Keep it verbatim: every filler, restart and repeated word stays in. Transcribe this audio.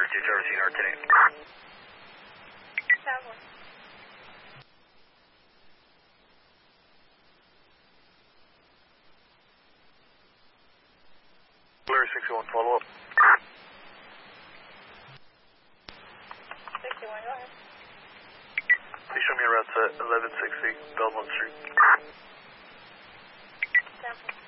two Charlie Senior today. Cowboy. Clear sixty-one, follow up. sixty-one, go ahead. Please show me a route to eleven sixty Belmont Street. Sample.